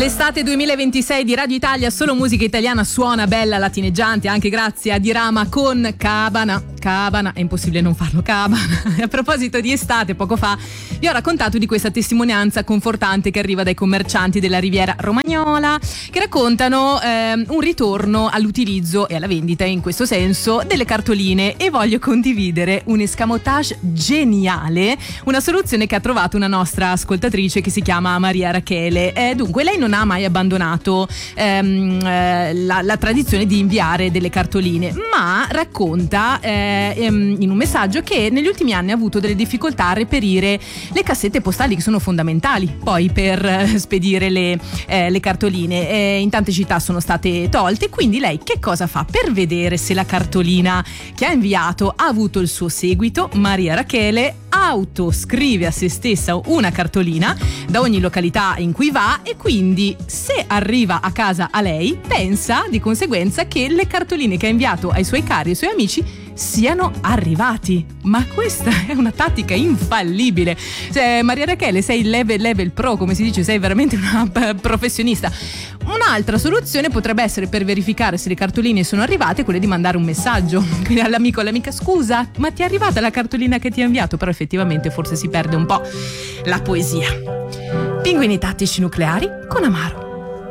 L'estate 2026 di Radio Italia, solo musica italiana, suona bella, latineggiante, anche grazie a Dirama con Cabana. Cabana, è impossibile non farlo, Cabana. A proposito di estate, poco fa vi ho raccontato di questa testimonianza confortante che arriva dai commercianti della Riviera Romagnola, che raccontano un ritorno all'utilizzo e alla vendita, in questo senso, delle cartoline, e voglio condividere un escamotage geniale, una soluzione che ha trovato una nostra ascoltatrice che si chiama Maria Rachele. Dunque, lei non ha mai abbandonato la tradizione di inviare delle cartoline, ma racconta in un messaggio che negli ultimi anni ha avuto delle difficoltà a reperire le cassette postali, che sono fondamentali poi per spedire le cartoline. In tante città sono state tolte, quindi lei che cosa fa? Per vedere se la cartolina che ha inviato ha avuto il suo seguito, Maria Rachele autoscrive a se stessa una cartolina da ogni località in cui va, e quindi se arriva a casa a lei pensa di conseguenza che le cartoline che ha inviato ai suoi cari e ai suoi amici siano arrivati. Ma questa è una tattica infallibile. Cioè, Maria Rachele, sei level pro, come si dice, sei veramente una professionista. Un'altra soluzione potrebbe essere, per verificare se le cartoline sono arrivate, quella di mandare un messaggio, quindi all'amico o all'amica: scusa, ma ti è arrivata la cartolina che ti ha inviato? Però effettivamente forse si perde un po' la poesia. Pinguini tattici nucleari con Amaro.